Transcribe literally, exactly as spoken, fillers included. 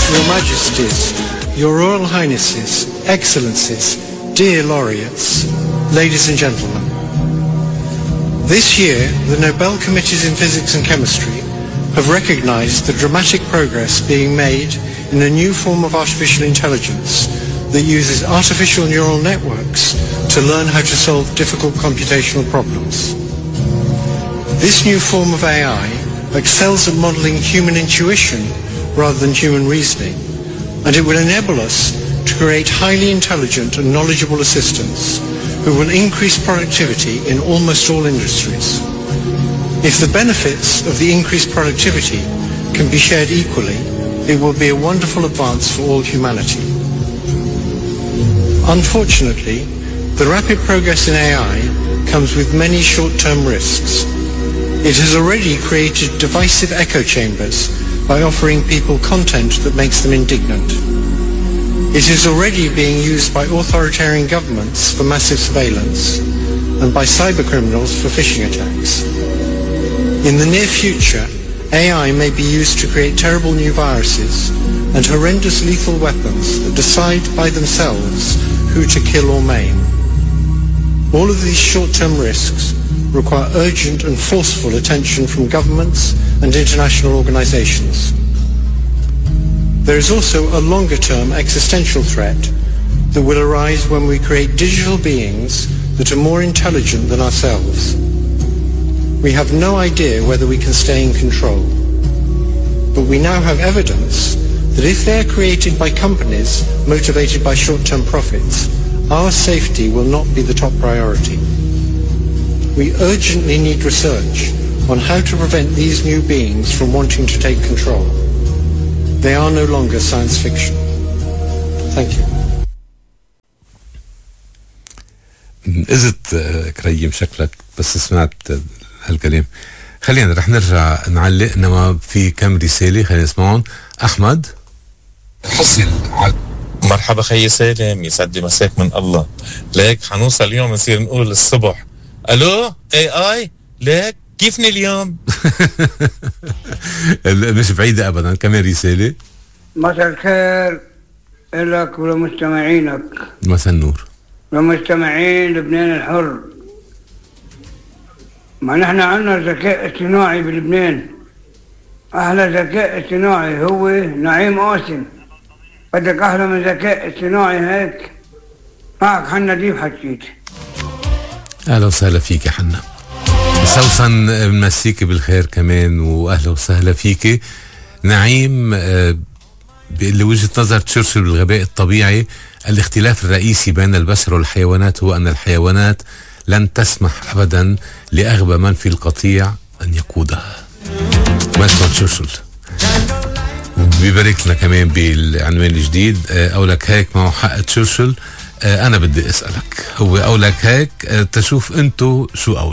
Your Majesties, Your Royal Highnesses, Excellencies, dear laureates, ladies and gentlemen. This year, the Nobel Committees in Physics and Chemistry have recognized the dramatic progress being made in a new form of artificial intelligence that uses artificial neural networks to learn how to solve difficult computational problems. This new form of A I excels at modeling human intuition rather than human reasoning, and it will enable us to create highly intelligent and knowledgeable assistants who will increase productivity in almost all industries. If the benefits of the increased productivity can be shared equally, it will be a wonderful advance for all humanity. Unfortunately, the rapid progress in A I comes with many short-term risks. It has already created divisive echo chambers by offering people content that makes them indignant. It is already being used by authoritarian governments for massive surveillance and by cybercriminals for phishing attacks. In the near future, A I may be used to create terrible new viruses and horrendous lethal weapons that decide by themselves who to kill or maim. All of these short-term risks require urgent and forceful attention from governments and international organizations. There is also a longer-term existential threat that will arise when we create digital beings that are more intelligent than ourselves. We have no idea whether we can stay in control, but we now have evidence that if they are created by companies motivated by short-term profits, our safety will not be the top priority. We urgently need research on how to prevent these new beings from wanting to take control. They are no longer science fiction. Thank you. إزت كريم شكلك بس سمعت هالكلام. خلينا رح نرجع نعلق انما في كم رسالة خلينا نسمعهم. أحمد حصل على مرحبا خي سالم، يسعد لي مساك من الله. ليك حنوصل اليوم نصير نقول الصبح الو اي اي ليك كيفني اليوم؟ مش بعيدة ابدا. كمان رسالة. مساء الخير لك ولمستمعينك. مساء النور لمستمعين لبنان الحر. ما نحن عنا ذكاء اصطناعي بلبنان، احلى ذكاء اصطناعي هو نعيم قاسم. بدك احلى من ذكاء اصطناعي هيك؟ معك حنا ديب حكيت. اهلا وسهلا فيك يا حنا. سوسن بنمسيكي بالخير كمان واهلا وسهلا فيك. نعيم اللي وجهة نظر تشرشل بالغباء الطبيعي، الاختلاف الرئيسي بين البشر والحيوانات هو ان الحيوانات لن تسمح ابدا لاغبى من في القطيع ان يقودها. بس تشرشل بيبارك لنا كمان بالعنوان الجديد. اولك هيك معه حق تشرشل. انا بدي اسالك، هو اولك هيك تشوف انتو شو اول